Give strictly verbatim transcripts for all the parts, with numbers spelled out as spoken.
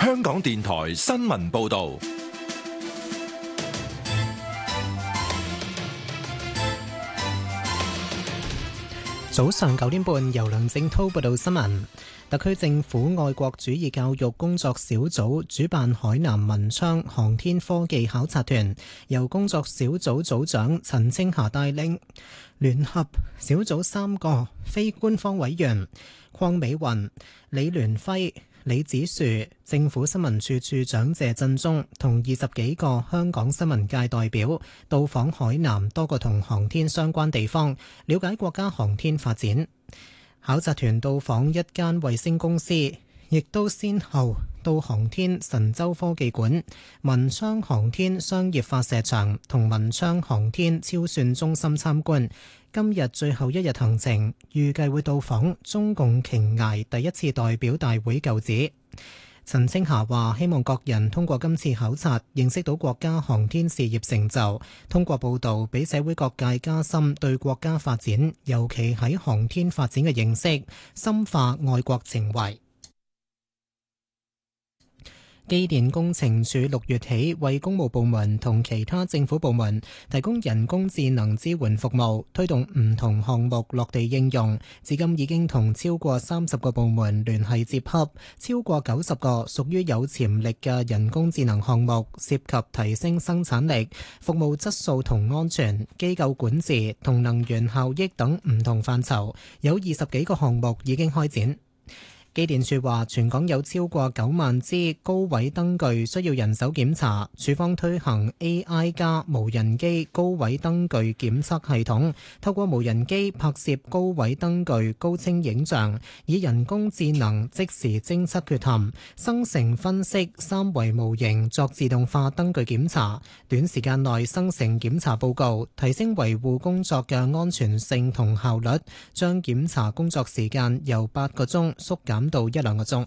香港電台新聞報道。 早上九點半，由梁正濤報道新聞。特區政府愛國主義教育工作小組主辦海南文昌航天科技考察團，由工作小組組長陳清霞帶領，聯合小組三個非官方委員鄺美雲、李聯輝、李子樹，政府新聞處處長謝振中同二十幾個香港新聞界代表到訪海南多個同航天相關地方，了解國家航天發展。考察團到訪一間衛星公司，亦都先後到航天神舟科技館、文昌航天商業發射場同文昌航天超算中心參觀。今日最後一日行程，預計會到訪中共瓊崖第一次代表大會舊址。陳清霞話：希望各人通過今次考察，認識到國家航天事業成就，通過報導俾社會各界加深對國家發展，尤其喺航天發展嘅認識，深化愛國情懷。機電工程署六月起為公務部門同其他政府部門提供人工智能支援服務，推動唔同項目落地應用。至今已經同超過三十個部門聯繫接洽，超過九十個屬於有潛力嘅人工智能項目，涉及提升生產力、服務質素同安全、機構管治同能源效益等唔同範疇，有二十幾個項目已經開展。機電署話，全港有超過九萬支高位燈具需要人手檢查，署方推行 A I 加無人機高位燈具檢測系統，透過無人機拍攝高位燈具高清影像，以人工智能即時偵測缺陷，生成分析三維模型作自動化燈具檢查，短時間內生成檢查報告，提升維護工作嘅安全性同效率，將檢查工作時間由八個鐘縮減到一兩個鐘。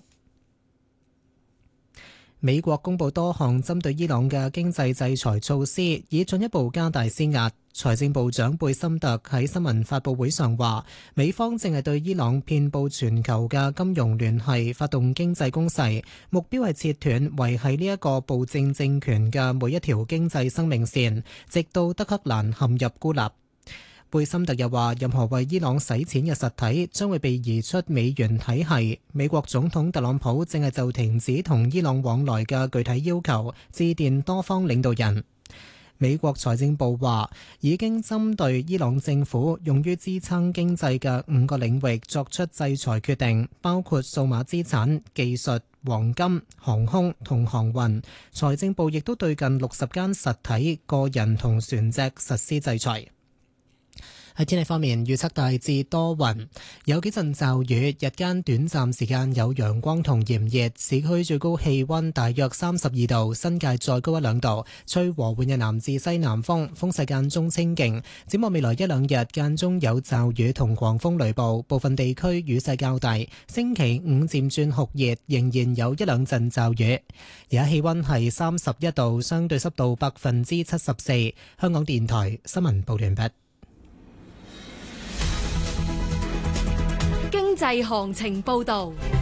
美國公布多項針對伊朗嘅經濟制裁措施，以進一步加大施壓。財政部長貝森特喺新聞發佈會上話，美方正係對伊朗遍佈全球嘅金融聯繫發動經濟攻勢，目標係切斷維繫呢一個暴政政權嘅每一條經濟生命線，直到德黑蘭陷入孤立。貝森特又話，任何為伊朗洗錢嘅實體將會被移出美元體系。美國總統特朗普正係就停止同伊朗往來嘅具體要求致電多方領導人。美國財政部話，已經針對伊朗政府用於支撐經濟嘅五個領域作出制裁決定，包括數碼資產、技術、黃金、航空同航運。財政部亦都對近六十間實體、個人同船隻實施制裁。喺天氣方面，預測大致多雲，有幾陣驟雨，日間短暫時間有陽光同炎熱，市區最高氣溫大約三十二度，新界再高一兩度，吹和緩嘅南至西南風，風勢間中清勁。展望未來一兩日間中有驟雨同狂風雷暴，部分地區雨勢較大。星期五漸轉酷熱，仍然有一兩陣驟雨。而家氣溫係三十一度，相對濕度百分之七十四。香港電台新聞報完畢。 經濟行情報道。